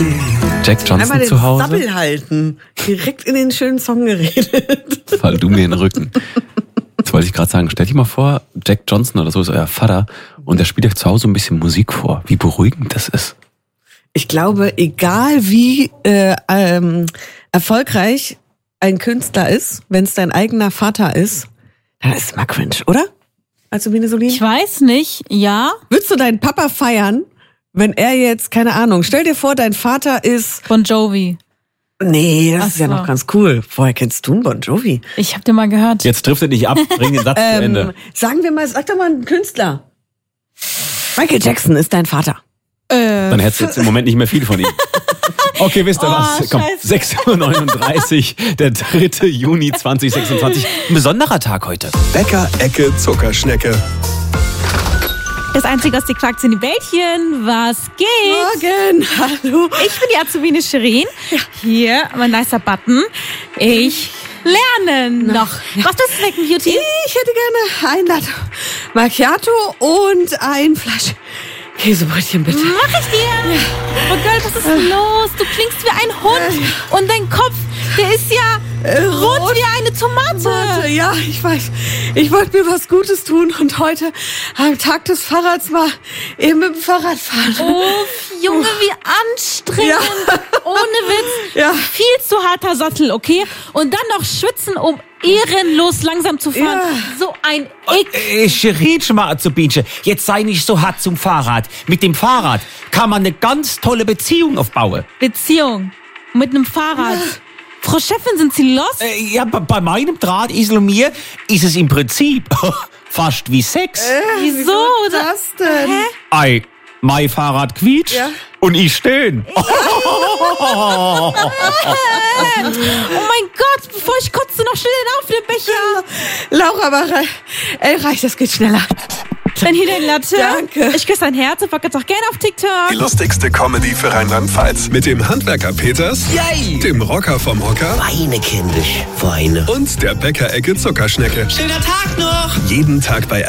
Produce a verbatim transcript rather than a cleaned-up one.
Jack Johnson Einmal den zu Hause. Sabbel halten. Direkt in den schönen Song geredet. Fall du mir in den Rücken. Jetzt wollte ich gerade sagen, stell dich mal vor, Jack Johnson oder so ist euer Vater und der spielt euch zu Hause ein bisschen Musik vor. Wie beruhigend das ist. Ich glaube, egal wie äh, ähm, erfolgreich ein Künstler ist, wenn es dein eigener Vater ist, dann ist es mal cringe, oder? Also Venesolin? Ich weiß nicht, ja. Würdest du deinen Papa feiern, wenn er jetzt, keine Ahnung, stell dir vor, dein Vater ist... Bon Jovi. Nee, das Ach ist ja so. noch ganz cool. Woher kennst du einen Bon Jovi? Ich hab den mal gehört. Jetzt trifft er nicht ab, bring den Satz zu Ähm, Ende. sagen wir mal, sag doch mal einen Künstler. Michael Jackson ist dein Vater. Äh, Dann hättest du jetzt im Moment nicht mehr viel von ihm. Okay, wisst ihr Oh, was? Komm, scheiße. sechs Uhr neununddreißig, der dritte Juni zweitausendsechsundzwanzig. Ein besonderer Tag heute. Bäcker Ecke Zuckerschnecke. das einzige aus die Quacks in die Bällchen. Was geht? Morgen, hallo. Ich bin die Azubine Shirin. Hier, mein nicer Button. Ich lerne noch. Was ist das Snacken Beauty? Ich hätte gerne ein Latte Macchiato und ein Flasch Käsebrötchen, bitte. Mach ich dir. Oh Girl, was ist los? Du klingst wie ein Hund. Und dein Kopf, der ist ja Äh, rot wie eine Tomate. Warte, ja, ich weiß. Ich wollte mir was Gutes tun und heute am Tag des Fahrrads mal eben mit dem Fahrrad fahren. Uff, Junge, wie anstrengend. Ja. Ohne Witz. Ja. Viel zu harter Sattel, okay? Und dann noch schwitzen, um ehrenlos langsam zu fahren. Ja. So ein Ick. Äh, Shirin, schon mal Azubinchen, jetzt sei nicht so hart zum Fahrrad. Mit dem Fahrrad kann man eine ganz tolle Beziehung aufbauen. Beziehung mit einem Fahrrad. Frau Chefin, sind Sie lost? Äh, ja, bei- bei meinem Drahtesel und mir ist es im Prinzip fast wie Sex. Wieso? das denn? Hä? Ei, mein Fahrrad quietscht Ja. und ich stehen. Oh mein Gott, bevor ich kotze, noch schnell den Aufnehmbecher. Laura, aber rei- ey, reicht, das geht schneller. Dann hier dein Latte. Danke. Ich küsse dein Herz und pack jetzt auch gerne auf TikTok. Die lustigste Comedy für Rheinland-Pfalz. Mit dem Handwerker Peters, Yay! dem Rocker vom Hocker Weine, kindisch, weine. und der Bäcker Ecke Zuckerschnecke. Schöner Tag noch! Jeden Tag bei